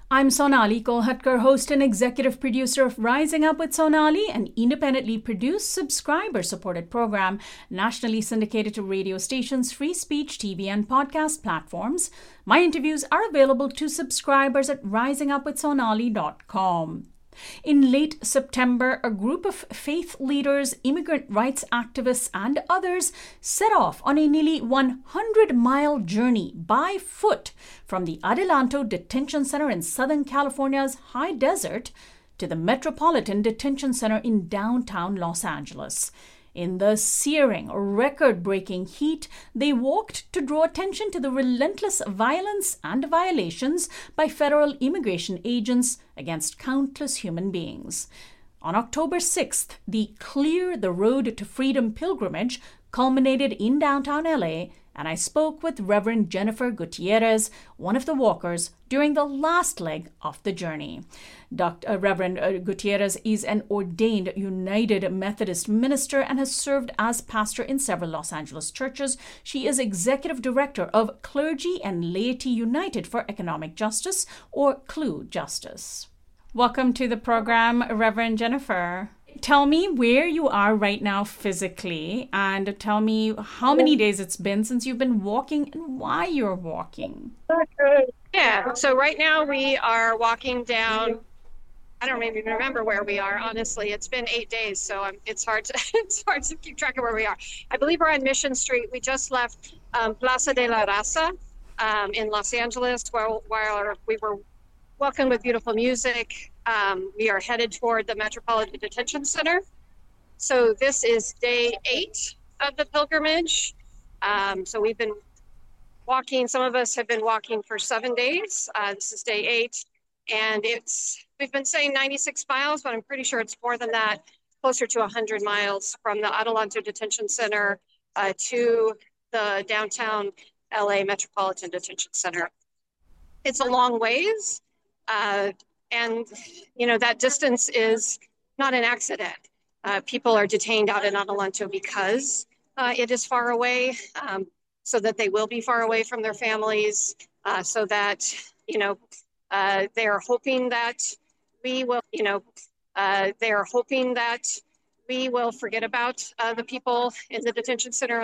I'm Sonali Kolhatkar, host and executive producer of Rising Up with Sonali, an independently produced, subscriber-supported program nationally syndicated to radio stations, free speech, TV, and podcast platforms. My interviews are available to subscribers at risingupwithsonali.com. In late September, a group of faith leaders, immigrant rights activists, and others set off on a nearly 100-mile journey by foot from the Adelanto Detention Center in Southern California's high desert to the Metropolitan Detention Center in downtown Los Angeles. In the searing, record-breaking heat, they walked to draw attention to the relentless violence and violations by federal immigration agents against countless human beings. On October 6th, the Clear the Road to Freedom pilgrimage culminated in downtown LA, and I spoke with Reverend Jennifer Gutierrez, one of the walkers, during the last leg of the journey. Reverend Gutierrez is an ordained United Methodist minister and has served as pastor in several Los Angeles churches. She is executive director of Clergy and Laity United for Economic Justice, or CLU Justice. Welcome to the program, Reverend Jennifer. Tell me where you are right now physically, and tell me how many days it's been since you've been walking and why you're walking. Yeah, so right now we are walking down. I don't even remember where we are, honestly. It's been 8 days, so it's hard to keep track of where we are. I believe we're on Mission Street. We just left Plaza de la Raza in Los Angeles, while we were walking with beautiful music. We are headed toward the Metropolitan Detention Center. So this is day 8 of the pilgrimage. So we've been walking. Some of us have been walking for 7 days. This is day 8, and we've been saying 96 miles, but I'm pretty sure it's more than that, closer to 100 miles from the Adelanto Detention Center to the downtown LA Metropolitan Detention Center. It's a long ways, and that distance is not an accident. People are detained out in Adelanto because it is far away, so that they will be far away from their families, so that they are hoping that we will, forget about the people in the detention center